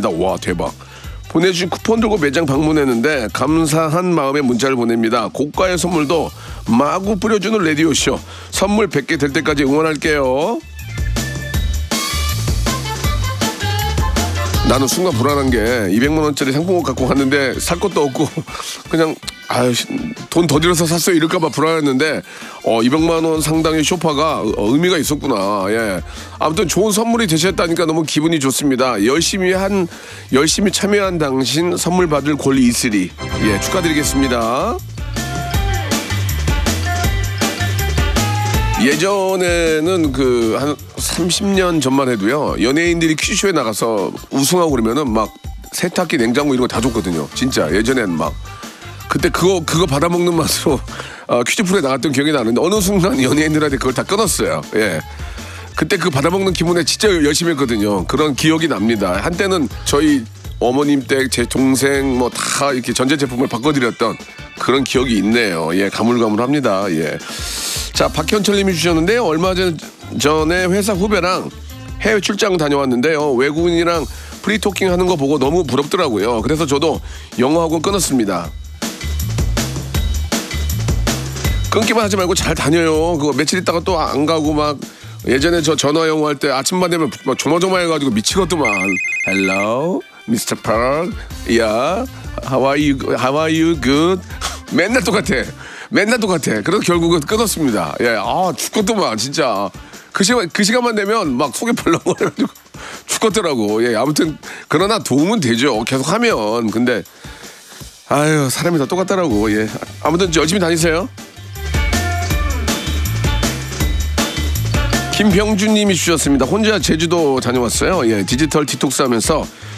감사합니다. 와, 대박. 보내주신 쿠폰 들고 매장 방문했는데 감사한 마음에 문자를 보냅니다. 고가의 선물도 마구 뿌려주는 라디오쇼. 선물 100개 될 때까지 응원할게요. 나는 순간 불안한 게 200만 원짜리 상품권 갖고 갔는데 살 것도 없고 그냥 돈 더 들여서 샀어요 이럴까봐 불안했는데 200만 원 상당의 쇼파가 의미가 있었구나. 예. 아무튼 좋은 선물이 되셨다니까 너무 기분이 좋습니다. 열심히 참여한 당신 선물 받을 권리 있으리. 예, 축하드리겠습니다. 예전에는 한 30년 전만 해도요, 연예인들이 퀴즈쇼에 나가서 우승하고 그러면은 막 세탁기, 냉장고 이런 거 다 줬거든요. 진짜 예전에는 막 그때 그거 받아먹는 맛으로 퀴즈 프로에 나갔던 기억이 나는데 어느 순간 연예인들한테 그걸 다 끊었어요. 예. 그때 그 받아먹는 기분에 진짜 열심히 했거든요. 그런 기억이 납니다. 한때는 저희 어머님 댁, 제 동생 뭐 다 이렇게 전자제품을 바꿔드렸던 그런 기억이 있네요. 예, 가물가물합니다. 예. 자, 박현철님이 주셨는데요. 얼마 전에 회사 후배랑 해외 출장 다녀왔는데요. 외국인이랑 프리토킹 하는 거 보고 너무 부럽더라고요. 그래서 저도 영어 학원 끊었습니다. 끊기만 하지 말고 잘 다녀요. 그거 며칠 있다가 또 안 가고 막 예전에 저 전화 영어 할 때 아침만 되면 막 조마조마해가지고 미치겠더만. Hello, Mr. Park. Yeah, how are you? Good. 맨날 똑같아. 그래서 결국은 끊었습니다. 예, 죽겠더만 진짜. 그 시간만 되면 막 속이 벌렁거려가지고 죽겠더라고. 예, 아무튼 그러나 도움은 되죠. 계속 하면. 근데 사람이 다 똑같더라고. 예, 아무튼 열심히 다니세요. 김병준님이 주셨습니다. 혼자 제주도 다녀왔어요. 예, 디지털 디톡스 하면서